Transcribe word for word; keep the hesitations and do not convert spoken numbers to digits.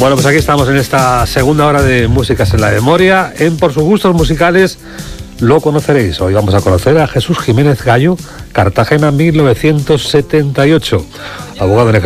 Bueno, pues aquí estamos en esta segunda hora de Músicas en la Memoria. En Por sus gustos musicales lo conoceréis. Hoy vamos a conocer a Jesús Jiménez Gallo, Cartagena mil novecientos setenta y ocho, abogado en